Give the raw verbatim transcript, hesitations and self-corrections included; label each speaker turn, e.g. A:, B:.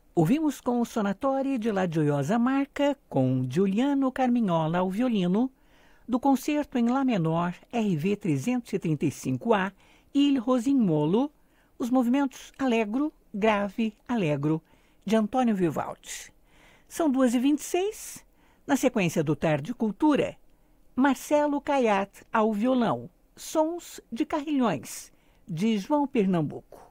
A: Ouvimos com o Sonatori de La Gioiosa Marca, com Giuliano Carmignola ao violino, do concerto em Lá menor R V trezentos e trinta e cinco A, Il Rossignolo, os movimentos Allegro, Grave, Allegro, de Antônio Vivaldi. São duas e vinte e seis, na sequência do Tarde Cultura, Marcelo Caiat ao violão, Sons de Carrilhões, de João Pernambuco.